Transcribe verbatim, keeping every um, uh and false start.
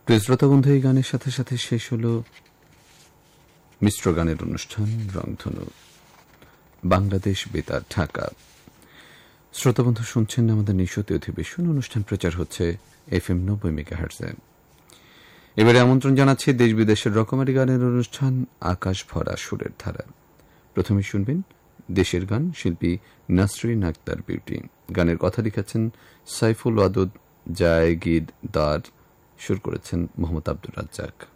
প্রিয় শ্রোতা বন্ধু, এই গানের সাথে সাথে শেষ হল মিশ্র গানের অনুষ্ঠান রংধনু, বাংলাদেশ বেতার, ঢাকা। শ্রোতা বন্ধু শুনছেন আমাদের নিশতি অধিবেশন অনুষ্ঠান, প্রচার হচ্ছে এফ এম নব্বই মেগাহার্টজে। এবারে আমন্ত্রণ জানাচ্ছি দেশ বিদেশের রকমারি গানের অনুষ্ঠান আকাশ ভরা সুরের ধারা। প্রথমে শুনবেন দেশের গান, শিল্পী নাসরিন আক্তার বিউটি। গানের কথা লিখেছেন সাইফুল ওয়াদুদ জায়গিদ দার, সুর করেছেন মোহাম্মদ আব্দুর রাজ্জাক।